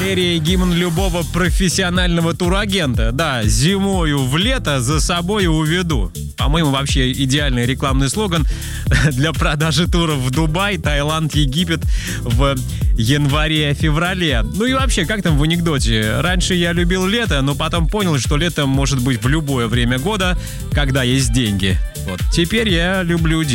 Феерия — гимн любого профессионального турагента. Да, зимою в лето за собой уведу. По-моему, вообще идеальный рекламный слоган для продажи туров в Дубай, Таиланд, Египет в январе-феврале. Ну и вообще, как там в анекдоте? Раньше я любил лето, но потом понял, что лето может быть в любое время года, когда есть деньги. Вот. Теперь я люблю